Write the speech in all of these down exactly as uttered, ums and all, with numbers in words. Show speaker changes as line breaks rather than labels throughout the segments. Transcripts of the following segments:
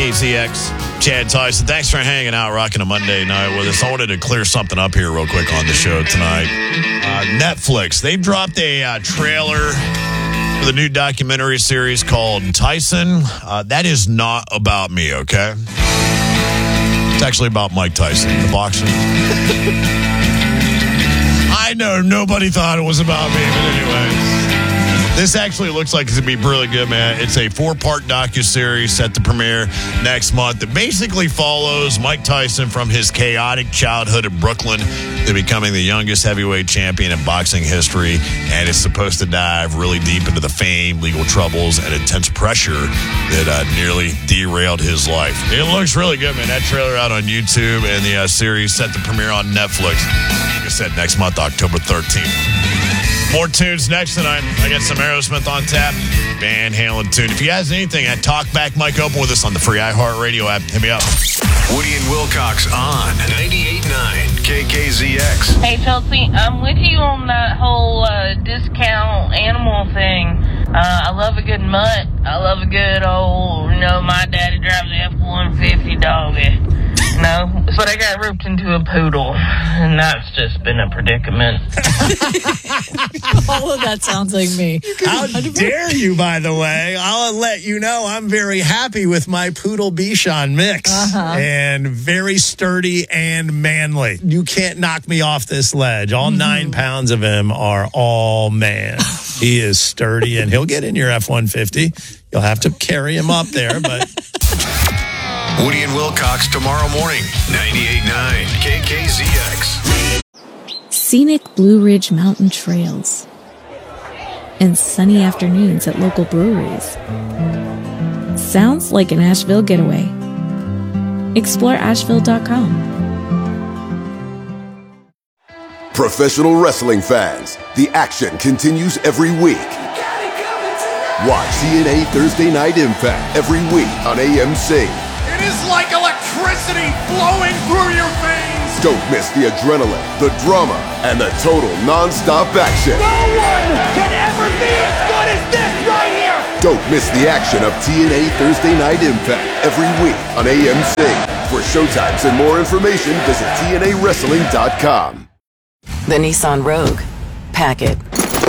K Z X, Chad Tyson. Thanks for hanging out, rocking a Monday night with us. I wanted to clear something up here real quick on the show tonight. Uh, Netflix, they've dropped a uh, trailer for the new documentary series called Tyson. Uh, that is not about me, okay? It's actually about Mike Tyson, the boxer. I know nobody thought it was about me, but anyways. This actually looks like it's going to be really good, man. It's a four-part docuseries set to premiere next month that basically follows Mike Tyson from his chaotic childhood in Brooklyn to becoming the youngest heavyweight champion in boxing history, and it's supposed to dive really deep into the fame, legal troubles, and intense pressure that uh, nearly derailed his life. It looks really good, man. That trailer out on YouTube, and the uh, series set to premiere on Netflix. Like I said, next month, October thirteenth. More tunes next tonight. I got some Aerosmith on tap. Van Halen tune. If you guys need anything, at Talk Back Mike Open with us on the free iHeartRadio app. Hit me up.
Woody and Wilcox on ninety-eight point nine K K Z X.
Hey, Chelsea, I'm with you on that whole uh, discount animal thing. Uh, I love a good mutt. I love a good old, you know, my daddy drives an F one fifty doggy. No, but I got roped into a poodle, and that's just been a predicament.
All of that sounds like me.
How dare you, by the way. I'll let you know I'm very happy with my poodle Bichon mix. Uh-huh. And very sturdy and manly. You can't knock me off this ledge. All mm-hmm. nine pounds of him are all man. He is sturdy, and he'll get in your F one fifty. You'll have to carry him up there, but...
Woody and Wilcox tomorrow morning, ninety-eight point nine K K Z X.
Scenic Blue Ridge Mountain trails and sunny afternoons at local breweries. Sounds like an Asheville getaway. Explore Asheville dot com.
Professional wrestling fans, the action continues every week. Watch T N A Thursday Night Impact every week on A M C.
It is like electricity flowing through your veins.
Don't miss the adrenaline, the drama, and the total non-stop action.
No one can ever be as good as this right here.
Don't miss the action of T N A Thursday Night Impact every week on A M C. For showtimes and more information, visit T N A wrestling dot com.
The Nissan Rogue. Pack it.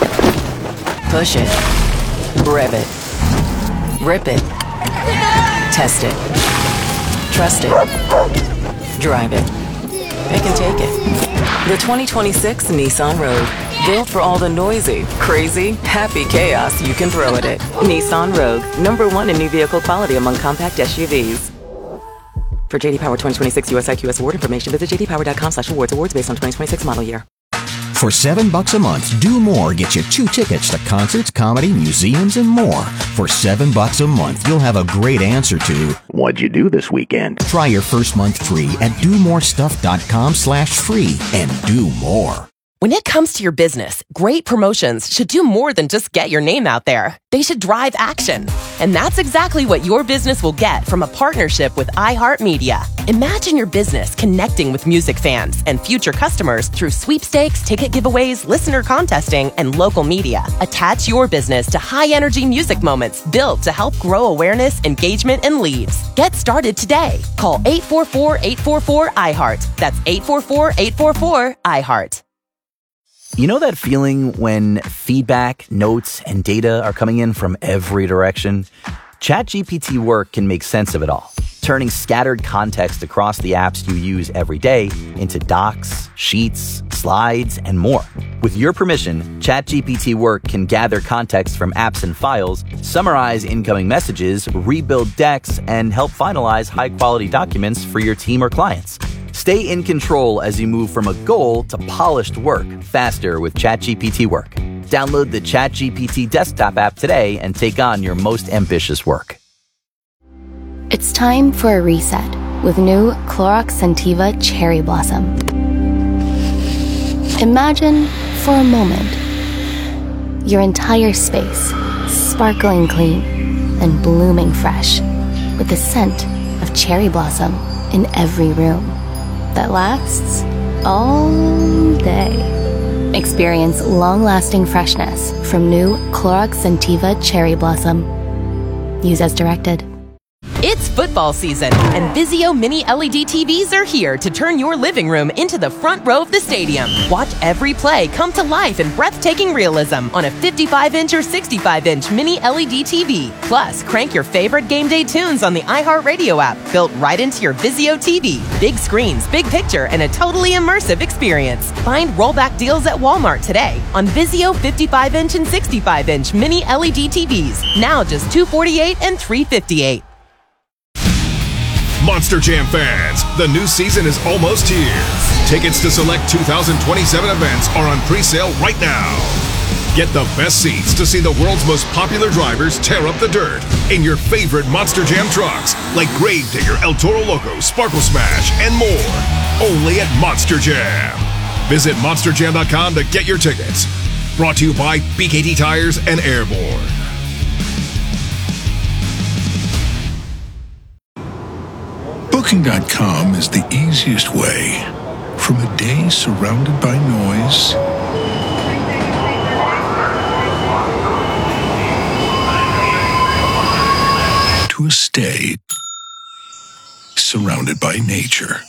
Push it. Rev it. Rip it. Test it. Trust it. Drive it. Pick and take it. The twenty twenty-six Nissan Rogue. Built for all the noisy, crazy, happy chaos you can throw at it. Nissan Rogue. Number one in new vehicle quality among compact S U Vs. For J D Power twenty twenty-six U S I Q S award information, visit j d power dot com slash awards. Awards based on twenty twenty-six model year.
For seven bucks a month, Do More gets you two tickets to concerts, comedy, museums, and more. For seven bucks a month, you'll have a great answer to what'd you do this weekend? Try your first month free at do more stuff dot com slash free and do more.
When it comes to your business, great promotions should do more than just get your name out there. They should drive action. And that's exactly what your business will get from a partnership with iHeartMedia. Imagine your business connecting with music fans and future customers through sweepstakes, ticket giveaways, listener contesting, and local media. Attach your business to high-energy music moments built to help grow awareness, engagement, and leads. Get started today. Call eight four four, eight four four, I heart. That's eight four four, eight four four, I heart.
You know that feeling when feedback, notes, and data are coming in from every direction? ChatGPT Work can make sense of it all, turning scattered context across the apps you use every day into docs, sheets, slides, and more. With your permission, ChatGPT Work can gather context from apps and files, summarize incoming messages, rebuild decks, and help finalize high-quality documents for your team or clients. Stay in control as you move from a goal to polished work faster with ChatGPT Work. Download the ChatGPT desktop app today and take on your most ambitious work.
It's time for a reset with new Clorox Scentiva Cherry Blossom. Imagine for a moment your entire space sparkling clean and blooming fresh with the scent of cherry blossom in every room that lasts all day. Experience long-lasting freshness from new Clorox Scentiva Cherry Blossom. Use as directed.
It's football season, and Vizio Mini L E D T Vs are here to turn your living room into the front row of the stadium. Watch every play come to life in breathtaking realism on a fifty-five inch or sixty-five inch Mini L E D T V. Plus, crank your favorite game day tunes on the iHeartRadio app, built right into your Vizio T V. Big screens, big picture, and a totally immersive experience. Find rollback deals at Walmart today on Vizio fifty-five inch and sixty-five inch Mini L E D T Vs. Now just two hundred forty-eight dollars and three hundred fifty-eight dollars.
Monster Jam fans, the new season is almost here. Tickets to select two thousand twenty-seven events are on pre-sale right now. Get the best seats to see the world's most popular drivers tear up the dirt in your favorite Monster Jam trucks, like Gravedigger, El Toro Loco, Sparkle Smash, and more. Only at Monster Jam. Visit monster jam dot com to get your tickets. Brought to you by B K T Tires and Airborne.
Booking dot com is the easiest way from a day surrounded by noise to a stay surrounded by nature.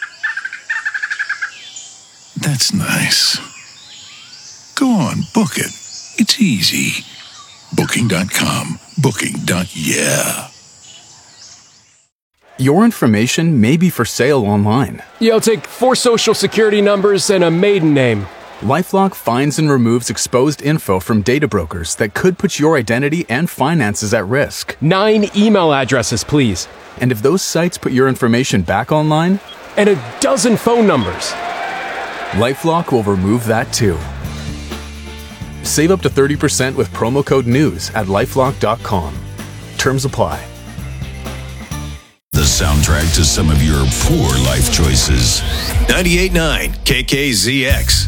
That's nice. Go on, book it. It's easy. Booking dot com. Booking. Yeah.
Your information may be for sale online.
Yeah, I'll take four social security numbers and a maiden name.
LifeLock finds and removes exposed info from data brokers that could put your identity and finances at risk.
Nine email addresses, please.
And if those sites put your information back online?
And a dozen phone numbers.
LifeLock will remove that too. Save up to thirty percent with promo code NEWS at lifelock dot com. Terms apply.
The soundtrack to some of your poor life choices. ninety-eight point nine K K Z X.